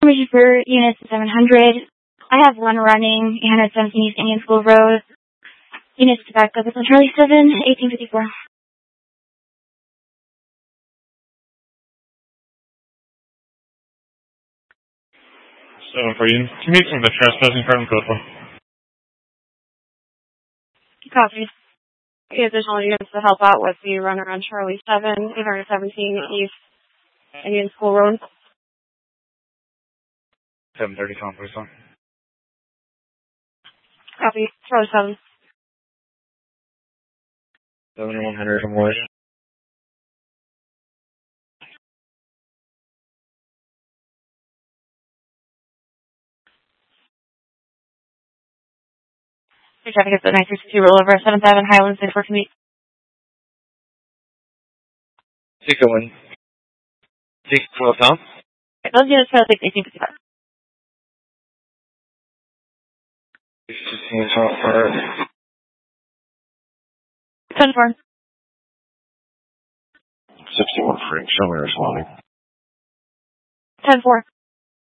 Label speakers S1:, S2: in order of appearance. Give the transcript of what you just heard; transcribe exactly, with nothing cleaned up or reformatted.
S1: Information for units seven hundred. I have one running, eight hundred seventeen East Indian School Road. Units to back up. It's on Charlie seven, eighteen fifty-four.
S2: seven for you. Commute from the trespassing front code one.
S1: Copy. Additional units to help out with the runner on Charlie seven, eight hundred seventeen East Indian School Road.
S2: seven thirty conference on.
S1: Copy. Charlie seven.
S2: seventy-one hundred from West.
S1: Your traffic is at nine six two rollover, seven seven Highland six four commute.
S2: six oh one. six twelve Tom.
S1: Those units are like eighteen fifty-five.
S2: six fifteen Tom for
S1: ten four.
S2: sixty-one Frank. Show me responding.
S1: ten four.